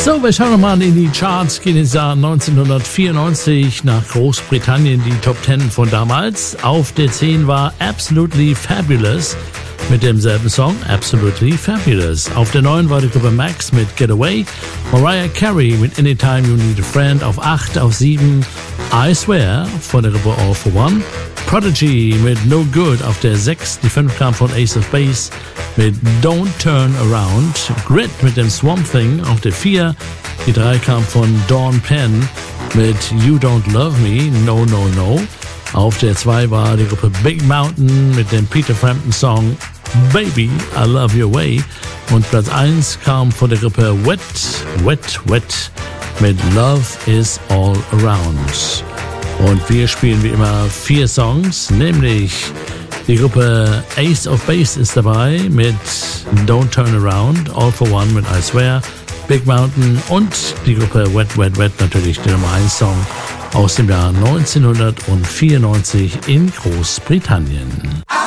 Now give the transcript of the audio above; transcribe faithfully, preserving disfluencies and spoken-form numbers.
So, wir schauen nochmal in die Charts, gehen ins Jahr neunzehnhundertvierundneunzig nach Großbritannien, die Top Ten von damals. Auf der zehn war Absolutely Fabulous mit demselben Song, Absolutely Fabulous. Auf der neun war die Gruppe Max mit Get Away, Mariah Carey mit Anytime You Need a Friend auf acht, auf sieben I Swear von der Gruppe All for One, Prodigy mit No Good auf der sechs, die fünf kam von Ace of Base mit Don't Turn Around, Grit mit dem Swamp Thing auf der vier, die drei kam von Dawn Penn mit You Don't Love Me, No No No. Auf der zwei war die Gruppe Big Mountain mit dem Peter Frampton Song Baby, I Love Your Way, und Platz eins kam von der Gruppe Wet, Wet, Wet mit Love Is All Around. Und wir spielen wie immer vier Songs, nämlich die Gruppe Ace of Base ist dabei mit Don't Turn Around, All for One mit I Swear, Big Mountain und die Gruppe Wet, Wet, Wet, natürlich der Nummer eins Song aus dem Jahr neunzehnhundertvierundneunzig in Großbritannien.